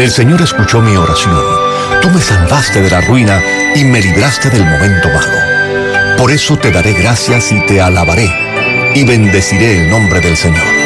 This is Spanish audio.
El Señor escuchó mi oración. Tú me salvaste de la ruina y me libraste del momento malo. Por eso te daré gracias y te alabaré, y bendeciré el nombre del Señor.